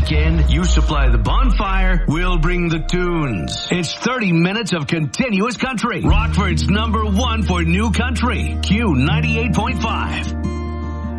weekend, you supply the bonfire, we'll bring the tunes. It's 30 minutes of continuous country. Rockford's #1 for new country. Q 98.5.